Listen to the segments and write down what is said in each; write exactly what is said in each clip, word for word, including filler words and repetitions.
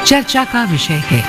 चर्चा का विषय है।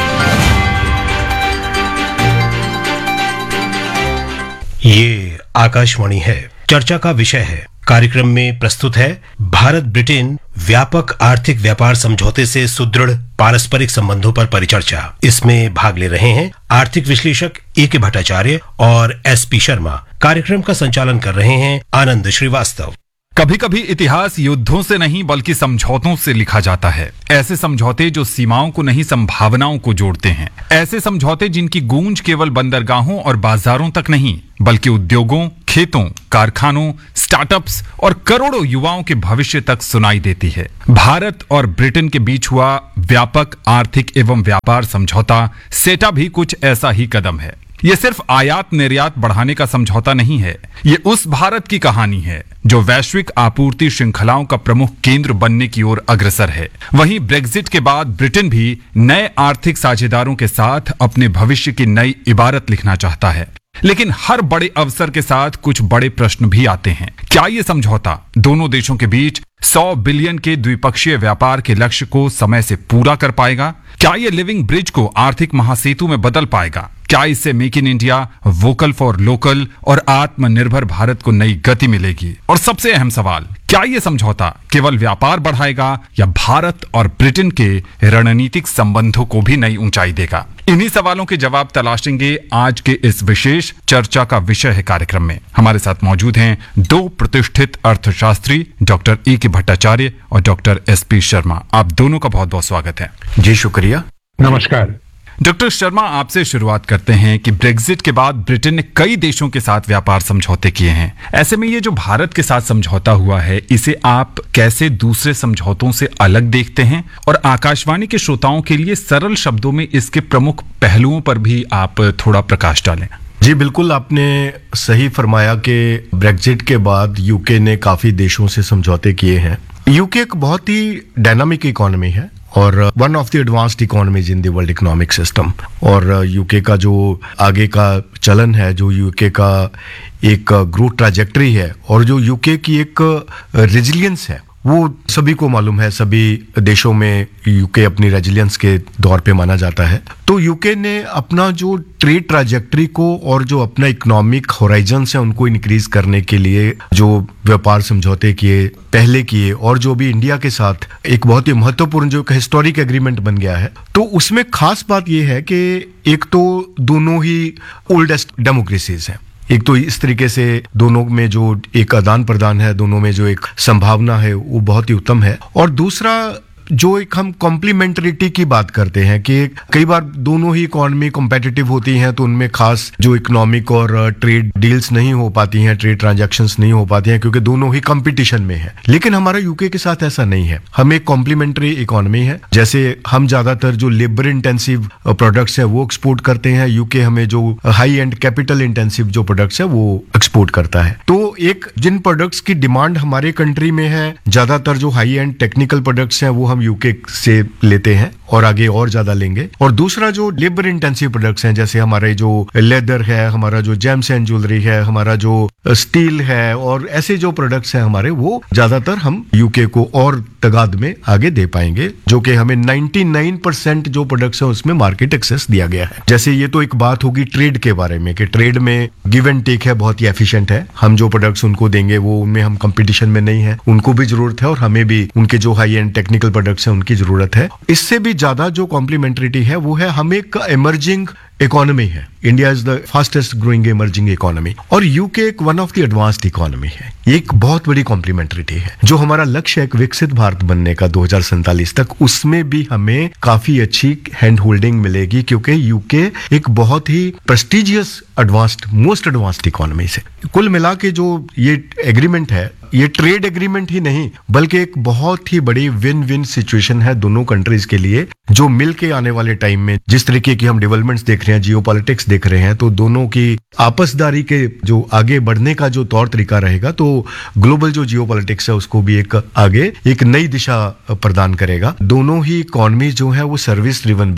ये आकाशवाणी है, चर्चा का विषय है। कार्यक्रम में प्रस्तुत है भारत ब्रिटेन व्यापक आर्थिक व्यापार समझौते से सुदृढ़ पारस्परिक संबंधों पर परिचर्चा। इसमें भाग ले रहे हैं आर्थिक विश्लेषक ए के भट्टाचार्य और एस पी शर्मा। कार्यक्रम का संचालन कर रहे हैं आनंद श्रीवास्तव। कभी कभी इतिहास युद्धों से नहीं बल्कि समझौतों से लिखा जाता है। ऐसे समझौते जो सीमाओं को नहीं संभावनाओं को जोड़ते हैं। ऐसे समझौते जिनकी गूंज केवल बंदरगाहों और बाजारों तक नहीं बल्कि उद्योगों, खेतों, कारखानों, स्टार्टअप्स और करोड़ों युवाओं के भविष्य तक सुनाई देती है। भारत और ब्रिटेन के बीच हुआ व्यापक आर्थिक एवं व्यापार समझौता सेटा भी कुछ ऐसा ही कदम है। ये सिर्फ आयात निर्यात बढ़ाने का समझौता नहीं है, ये उस भारत की कहानी है जो वैश्विक आपूर्ति श्रृंखलाओं का प्रमुख केंद्र बनने की ओर अग्रसर है। वहीं ब्रेक्जिट के बाद ब्रिटेन भी नए आर्थिक साझेदारों के साथ अपने भविष्य की नई इबारत लिखना चाहता है। लेकिन हर बड़े अवसर के साथ कुछ बड़े प्रश्न भी आते हैं। क्या ये समझौता दोनों देशों के बीच सौ बिलियन के द्विपक्षीय व्यापार के लक्ष्य को समय से पूरा कर पाएगा? क्या ये लिविंग ब्रिज को आर्थिक महासेतु में बदल पाएगा? क्या इससे make in India, vocal for local और आत्मनिर्भर भारत को नई गति मिलेगी? और सबसे अहम सवाल, क्या ये समझौता केवल व्यापार बढ़ाएगा या भारत और ब्रिटेन के रणनीतिक संबंधों को भी नई ऊंचाई देगा? इन्हीं सवालों के जवाब तलाशेंगे आज के इस विशेष चर्चा का विषय है कार्यक्रम में। हमारे साथ मौजूद हैं दो प्रतिष्ठित अर्थशास्त्री, डॉक्टर ए के भट्टाचार्य और डॉक्टर एस पी शर्मा। आप दोनों का बहुत बहुत स्वागत है। जी शुक्रिया। नमस्कार। डॉक्टर शर्मा, आपसे शुरुआत करते हैं कि ब्रेक्जिट के बाद ब्रिटेन ने कई देशों के साथ व्यापार समझौते किए हैं। ऐसे में ये जो भारत के साथ समझौता हुआ है, इसे आप कैसे दूसरे समझौतों से अलग देखते हैं? और आकाशवाणी के श्रोताओं के लिए सरल शब्दों में इसके प्रमुख पहलुओं पर भी आप थोड़ा प्रकाश डालें। जी बिल्कुल, आपने सही फरमाया कि ब्रेक्जिट के बाद यूके ने काफी देशों से समझौते किए हैं। यूके एक बहुत ही डायनामिक इकोनॉमी है और one of the advanced economies in the world economic system. और यूके का जो आगे का चलन है, जो यूके का एक ग्रोथ ट्रैजेक्टरी है और जो यूके की एक रेजिलियंस है, वो सभी को मालूम है। सभी देशों में यूके अपनी रेजिलियंस के दौर पे माना जाता है। तो यूके ने अपना जो ट्रेड ट्रैजेक्टरी को और जो अपना इकोनॉमिक होराइजन है उनको इंक्रीज करने के लिए जो व्यापार समझौते किए, पहले किए, और जो भी इंडिया के साथ एक बहुत ही महत्वपूर्ण जो हिस्टोरिक एग्रीमेंट बन गया है, तो उसमें खास बात यह है कि एक तो दोनों ही ओल्डेस्ट डेमोक्रेसीज हैं। एक तो इस तरीके से दोनों में जो एक आदान प्रदान है, दोनों में जो एक संभावना है, वो बहुत ही उत्तम है। और दूसरा जो एक हम कॉम्प्लीमेंटरिटी की बात करते हैं कि कई बार दोनों ही इकोनॉमी कॉम्पिटिटिव होती हैं, तो उनमें खास जो इकोनॉमिक और ट्रेड डील्स नहीं हो पाती हैं, ट्रेड ट्रांजैक्शंस नहीं हो पाती हैं, क्योंकि दोनों ही कंपटीशन में है। लेकिन हमारा यूके के साथ ऐसा नहीं है। हम एक कॉम्प्लीमेंट्री इकोनॉमी है। जैसे हम ज्यादातर जो लेबर इंटेंसिव प्रोडक्ट्स है वो एक्सपोर्ट करते हैं, यूके हमें जो हाई एंड कैपिटल इंटेंसिव जो प्रोडक्ट्स है वो एक्सपोर्ट करता है। तो एक जिन प्रोडक्ट्स की डिमांड हमारे कंट्री में है, ज्यादातर जो हाई एंड टेक्निकल प्रोडक्ट्स हैं वो हम यूके से लेते हैं और आगे और ज्यादा लेंगे। और दूसरा जो लेबर इंटेंसिव प्रोडक्ट्स हैं, जैसे हमारे जो लेदर है, हमारा जो जेम्स एंड ज्वेलरी है, हमारा जो स्टील है, और ऐसे जो प्रोडक्ट्स हैं हमारे, वो ज्यादातर हम यूके को और तगाद में आगे दे पाएंगे, जो कि हमें निन्यानवे परसेंट जो प्रोडक्ट्स हैं उसमें मार्केट एक्सेस दिया गया है। जैसे ये तो एक बात होगी ट्रेड के बारे में कि ट्रेड में गिव एंड टेक है, बहुत ही एफिशिएंट है। हम जो प्रोडक्ट्स उनको देंगे वो उनमें हम कंपटीशन में नहीं है, उनको भी जरूरत है और हमें भी उनके जो हाई एंड टेक्निकल प्रोडक्ट्स हैं उनकी जरूरत है। इससे भी ज्यादा जो कॉम्प्लीमेंट्रिटी है वो है हम एक इमर्जिंग इकोनॉमी है। India is the fastest growing emerging economy और यूके एक one of the advanced economy है। ये एक बहुत बड़ी कॉम्प्लीमेंट्रिटी है। जो हमारा लक्ष्य है एक विकसित भारत बनने का दो हज़ार सैंतालीस तक, उसमें भी हमें काफी अच्छी हैंड होल्डिंग मिलेगी, क्योंकि यूके एक बहुत ही prestigious advanced most advanced economy से। कुल मिला के जो ये एग्रीमेंट है, ये ट्रेड एग्रीमेंट ही नहीं बल्कि एक बहुत ही बड़ी विन विन सिचुएशन है दोनों कंट्रीज के लिए, जो मिल के आने वाले टाइम में जिस तरीके की हम डेवलपमेंट्स देख रहे हैं, जियोपॉलिटिक्स देख रहे हैं, तो दोनों की आपसदारी के जो आगे बढ़ने का जो तौर तरीका रहेगा, तो ग्लोबल जो जियोपॉलिटिक्स है उसको भी एक आगे एक नई दिशा प्रदान करेगा। दोनों ही इकोनॉमी जो है वो सर्विस ड्रिवन भी है।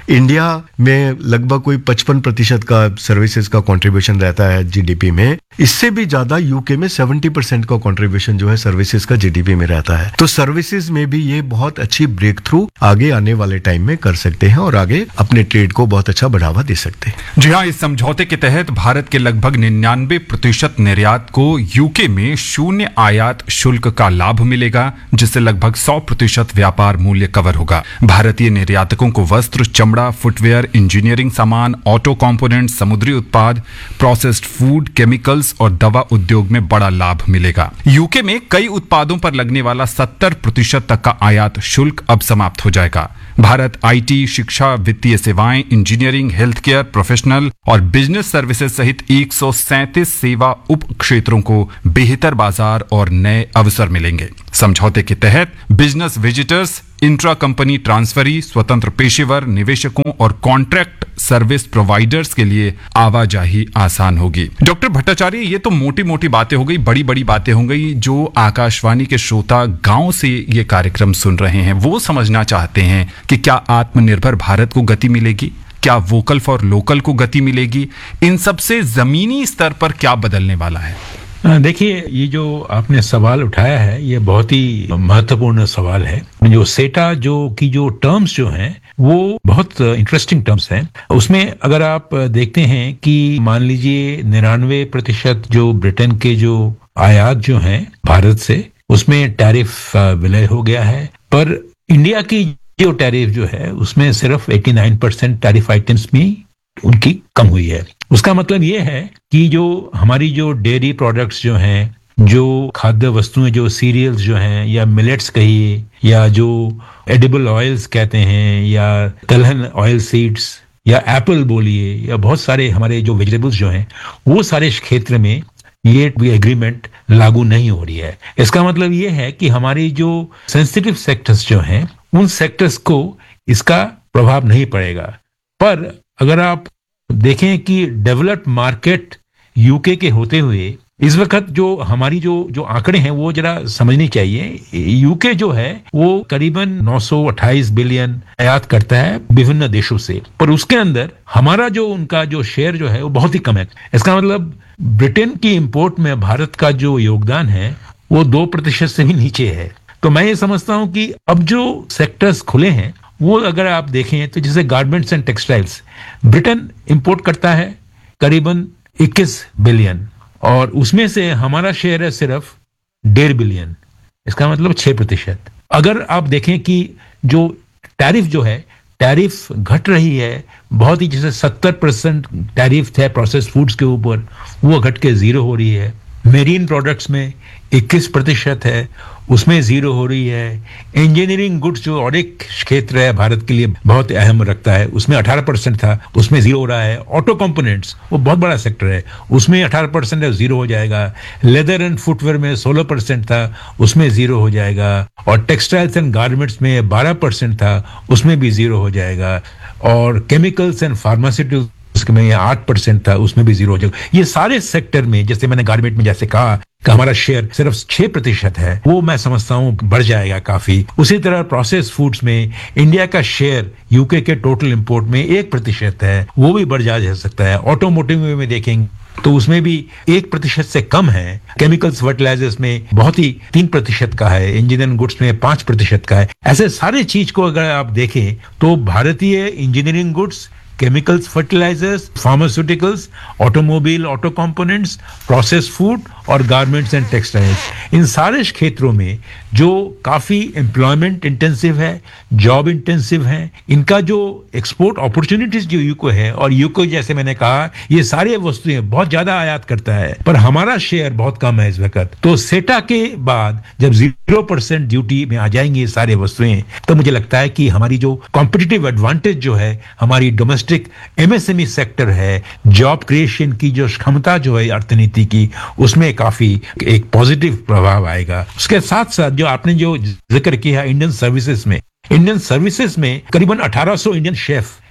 इंडिया में लगभग कोई पचपन प्रतिशत का सर्विसेज का कंट्रीब्यूशन रहता है जीडीपी में, इससे भी ज्यादा यूके में सत्तर परसेंट का कंट्रीब्यूशन जो है सर्विसेज का जीडीपी में रहता है। तो सर्विसेज में भी ये बहुत अच्छी ब्रेक थ्रू आगे आने वाले टाइम में कर सकते हैं और आगे अपने ट्रेड को बहुत अच्छा बढ़ावा दे सकते हैं। जी हाँ, इस समझौते के तहत भारत के लगभग निन्यानवे प्रतिशत निर्यात को यूके में शून्य आयात शुल्क का लाभ मिलेगा, जिससे लगभग सौ प्रतिशत व्यापार मूल्य कवर होगा। भारतीय निर्यातकों को वस्त्र, चमड़ा, फुटवेयर, इंजीनियरिंग सामान, ऑटो कंपोनेंट, समुद्री उत्पाद, प्रोसेस्ड फूड, केमिकल्स और दवा उद्योग में बड़ा लाभ मिलेगा। यूके में कई उत्पादों पर लगने वाला सत्तर प्रतिशत तक का आयात शुल्क अब समाप्त हो जाएगा। भारत आईटी, शिक्षा, वित्तीय सेवाएं, इंजीनियरिंग, हेल्थ केयर, प्रोफेशनल और बिजनेस सर्विसेज सहित एक सौ सैंतीस सेवा उप क्षेत्रों को बेहतर बाजार और नए अवसर मिलेंगे। समझौते के तहत business visitors, intra company transferee, स्वतंत्र पेशेवर, निवेशकों और कॉन्ट्रैक्ट सर्विस प्रोवाइडर्स के लिए आवाजाही आसान होगी। डॉक्टर भट्टाचार्य, ये तो मोटी मोटी बातें हो गई, बड़ी बड़ी बातें हो गई। जो आकाशवाणी के श्रोता गांव से ये कार्यक्रम सुन रहे हैं, वो समझना चाहते हैं कि क्या आत्मनिर्भर भारत को गति मिलेगी, क्या वोकल फॉर लोकल को गति मिलेगी, इन सबसे जमीनी स्तर पर क्या बदलने वाला है? देखिए, ये जो आपने सवाल उठाया है ये बहुत ही महत्वपूर्ण सवाल है। जो सेटा जो की जो टर्म्स जो हैं वो बहुत इंटरेस्टिंग टर्म्स हैं। उसमें अगर आप देखते हैं कि मान लीजिए निन्यानवे प्रतिशत जो ब्रिटेन के जो आयात जो हैं भारत से, उसमें टैरिफ विलय हो गया है, पर इंडिया की जो टैरिफ जो है उसमें सिर्फ नवासी परसेंट टैरिफ आइटम्स में उनकी कम हुई है। उसका मतलब ये है कि जो हमारी जो डेयरी प्रोडक्ट्स जो हैं, जो खाद्य वस्तुएं, जो सीरियल्स जो हैं, या मिलेट्स कहिए, या जो एडिबल ऑयल्स कहते हैं, या दलहन ऑयल सीड्स, या एप्पल बोलिए, या बहुत सारे हमारे जो वेजिटेबल्स जो हैं, वो सारे क्षेत्र में ये एग्रीमेंट लागू नहीं हो रही है। इसका मतलब ये है कि हमारी जो सेंसिटिव सेक्टर्स जो हैं, उन सेक्टर्स को इसका प्रभाव नहीं पड़ेगा। पर अगर आप देखें कि डेवलप्ड मार्केट यूके के होते हुए इस वक्त जो हमारी जो जो आंकड़े हैं वो जरा समझनी चाहिए। यूके जो है वो करीबन नौ सौ अट्ठाईस बिलियन आयात करता है विभिन्न देशों से, पर उसके अंदर हमारा जो उनका जो शेयर जो है वो बहुत ही कम है। इसका मतलब ब्रिटेन की इंपोर्ट में भारत का जो योगदान है वो दो प्रतिशत से भी नीचे है। तो मैं ये समझता हूं कि अब जो सेक्टर्स खुले हैं वो अगर आप देखें तो जैसे garments and textiles, Britain import करता है करीबन इक्कीस बिलियन और उसमें से हमारा शेयर है सिर्फ डेढ़ बिलियन, इसका मतलब छह प्रतिशत। अगर आप देखें कि जो टैरिफ जो है, टैरिफ घट रही है बहुत ही, जैसे सत्तर परसेंट टैरिफ थे प्रोसेस फूड्स के ऊपर, वो घट के जीरो हो रही है। मेरीन प्रोडक्ट्स में इक्कीस प्रतिशत है, उसमें जीरो हो रही है। इंजीनियरिंग गुड्स जो और एक क्षेत्र है भारत के लिए बहुत अहम रखता है, उसमें अठारह परसेंट था, उसमें जीरो हो रहा है। ऑटो कंपोनेंट्स वो बहुत बड़ा सेक्टर है, उसमें अठारह परसेंट है, जीरो हो जाएगा। लेदर एंड फुटवेयर में सोलह परसेंट था, उसमें जीरो हो जाएगा। और टेक्सटाइल्स एंड गारमेंट्स में बारह परसेंट था, उसमें भी जीरो हो जाएगा। और केमिकल्स एंड फार्मास्यूटिकल्स में आठ परसेंट था, उसमें भी जीरो हो जाएगा। ये सारे सेक्टर में, जैसे मैंने गारमेंट में जैसे कहा कि हमारा शेयर सिर्फ छह प्रतिशत है, वो मैं समझता हूँ बढ़ जाएगा काफी। उसी तरह प्रोसेस फूड्स में इंडिया का शेयर यूके के टोटल इंपोर्ट में एक प्रतिशत है, वो भी बढ़ जा सकता है। ऑटोमोटिव में देखेंगे तो उसमें भी एक प्रतिशत से कम है। केमिकल्स फर्टिलाइजर्स में बहुत ही तीन प्रतिशत का है, इंजीनियरिंग गुड्स में पांच प्रतिशत का है। ऐसे सारे चीज को अगर आप देखें तो भारतीय engineering goods, chemicals fertilisers, pharmaceuticals, automobile, auto components, process food और गारमेंट्स एंड टेक्सटाइल्स, इन सारे क्षेत्रों में जो काफी एम्प्लॉयमेंट इंटेंसिव है, जॉब इंटेंसिव है, इनका जो एक्सपोर्ट अपॉर्चुनिटीज जो यूको है, और यूको जैसे मैंने कहा ये सारी वस्तुएं बहुत ज्यादा आयात करता है, पर हमारा शेयर बहुत कम है इस वक्त। तो सेटा के बाद जब जीरो परसेंट ड्यूटी में आ जाएंगी ये सारी वस्तुएं, तो मुझे लगता है कि हमारी जो कॉम्पिटिटिव एडवांटेज जो है, हमारी डोमेस्टिक एमएसएमई सेक्टर है, जॉब क्रिएशन की जो क्षमता जो है अर्थनीति की, उसमें काफी एक पॉजिटिव प्रभाव आएगा। उसके साथ साथ जो आपने जो जिक्र किया इंडियन सर्विसेज में, इंडियन सर्विसेज में करीबन अठारह सौ इंडियन शेफ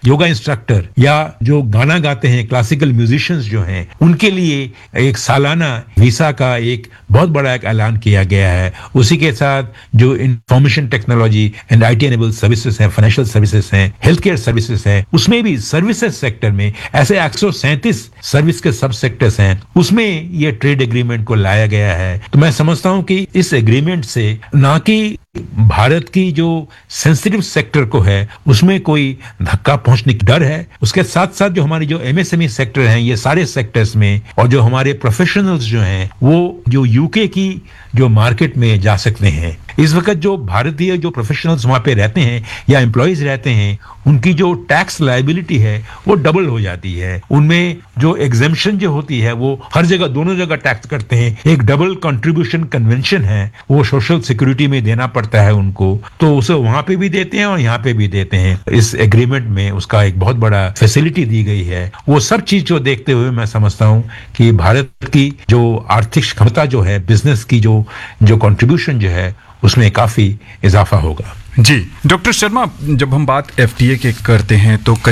योगा इंस्ट्रक्टर या जो गाना गाते हैं क्लासिकल म्यूजिशियंस जो हैं उनके लिए एक सालाना वीसा का एक बहुत बड़ा एक ऐलान किया गया है। उसी के साथ जो information technology and IT enabled services हैं, फाइनेंशियल सर्विसेज हैं, हेल्थ केयर सर्विसेज हैं, उसमें भी सर्विसेज सेक्टर में ऐसे एक सौ सैंतीस सर्विस के सब सेक्टर्स हैं, उसमें ये ट्रेड एग्रीमेंट को लाया गया है। तो मैं समझता हूं कि इस एग्रीमेंट से ना कि भारत की जो सेंसिटिव सेक्टर को है उसमें कोई धक्का पहुंचने की डर है, उसके साथ साथ जो हमारी जो एमएसएमई सेक्टर हैं ये सारे सेक्टर्स में और जो हमारे प्रोफेशनल्स जो हैं वो जो यूके की जो मार्केट में जा सकते हैं। इस वक्त जो भारतीय जो प्रोफेशनल्स वहां पे रहते हैं या एम्प्लॉयज रहते हैं उनकी जो टैक्स लायबिलिटी है वो डबल हो जाती है। उनमें जो एग्जेम्पशन जो होती है वो हर जगह दोनों जगह टैक्स करते हैं। एक डबल कंट्रीब्यूशन कन्वेंशन है वो सोशल सिक्योरिटी में देना पड़ता है उनको, तो उसे वहां पे भी देते हैं और यहाँ पे भी देते हैं। इस एग्रीमेंट में उसका एक बहुत बड़ा फैसिलिटी दी गई है। वो सब चीज को देखते हुए मैं समझता हूँ कि भारत की जो आर्थिक क्षमता जो है, बिजनेस की जो जो कंट्रीब्यूशन जो है उसमें काफी इजाफा होगा। जी डॉक्टर शर्मा, जब हम बात एफटीए के करते हैं तो